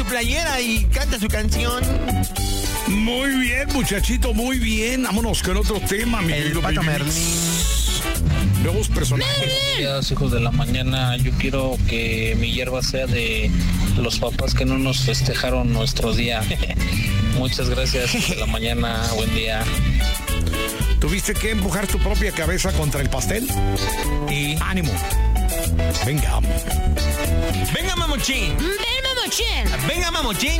playera y canta su canción. Muy bien, muchachito, muy bien. Vámonos con otro tema, mi El querido Pato Baby Merlín. Mix. Nuevos personajes. Buenos días, hijos de la mañana. Yo quiero que mi hierba sea de los papás que no nos festejaron nuestro día. Muchas gracias, hijos de la mañana. Buen día. ¿Tuviste que empujar tu propia cabeza contra el pastel? Y ánimo. Venga. Venga, mamuchín. Ven, mamuchín. Venga, mamuchín.